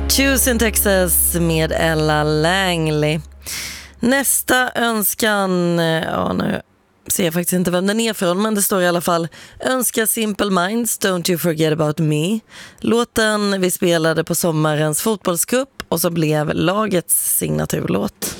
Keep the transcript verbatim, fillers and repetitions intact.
Houston, Texas med Ella Langley. Nästa önskan, ja nu ser jag faktiskt inte vem den är från, men det står i alla fall: önska Simple Minds, Don't You Forget About Me. Låten vi spelade på sommarens fotbollscup och så blev lagets signaturlåt.